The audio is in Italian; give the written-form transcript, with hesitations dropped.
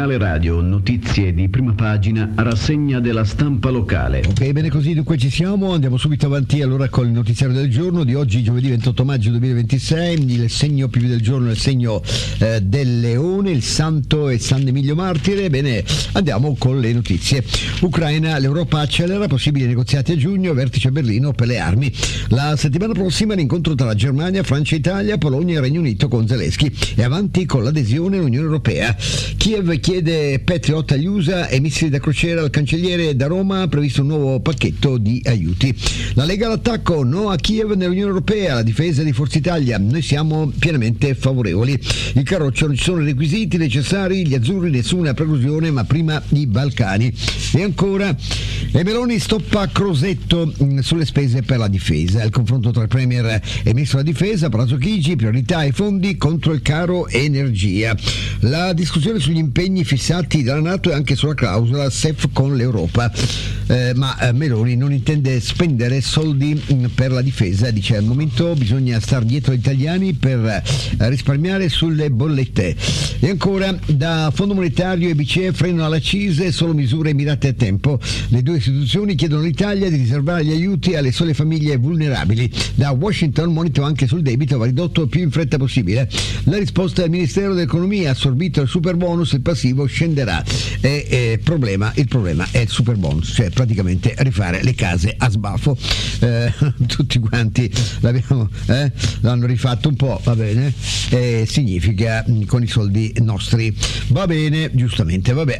Giornale radio, notizie di prima pagina, rassegna della stampa locale. Ok, bene così, dunque ci siamo, andiamo subito avanti allora con il notiziario del giorno di oggi, giovedì 28 maggio 2026, il segno più del giorno è il segno del leone, il santo è San Emilio Martire. Bene, andiamo con le notizie. Ucraina, l'Europa accelera, possibili negoziati a giugno, vertice a Berlino per le armi. La settimana prossima l'incontro tra Germania, Francia, Italia, Polonia e Regno Unito con Zelensky e avanti con l'adesione all'Unione Europea. Kiev chiede Patriot agli USA e missili da crociera al cancelliere. Da Roma ha previsto un nuovo pacchetto di aiuti. La Lega all'attacco, no a Kiev nell'Unione Europea, la difesa di Forza Italia, noi siamo pienamente favorevoli. Il Carroccio, non ci sono i requisiti necessari, gli azzurri nessuna preclusione, ma prima i Balcani. E ancora, e Meloni stoppa Crosetto sulle spese per la difesa. Il confronto tra il Premier e il Ministro della Difesa, Palazzo Chigi, priorità e fondi contro il caro energia. La discussione sugli impegni fissati dalla NATO e anche sulla clausola SEF con l'Europa. Ma Meloni non intende spendere soldi per la difesa, dice al momento bisogna star dietro agli italiani per risparmiare sulle bollette. E ancora, da Fondo Monetario e BCE frenano alla CISE, solo misure mirate a tempo. Le due istituzioni chiedono all'Italia di riservare gli aiuti alle sole famiglie vulnerabili. Da Washington monito anche sul debito va ridotto più in fretta possibile. La risposta del Ministero dell'Economia: assorbito il super bonus, il passivo scenderà. Il problema è il super bonus, cioè praticamente rifare le case a sbaffo. Tutti quanti l'hanno rifatto un po', va bene, significa con i soldi nostri, va bene, giustamente, vabbè.